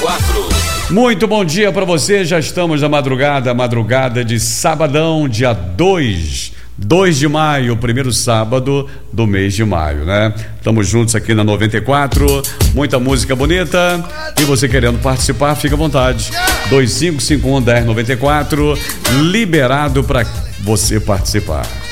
Muito bom dia para você, já estamos na madrugada de sabadão, dia 2 de maio, primeiro sábado do mês de maio, né? Estamos juntos aqui na 94, muita música bonita, e você querendo participar, fica à vontade. 2551-1094, liberado para você participar.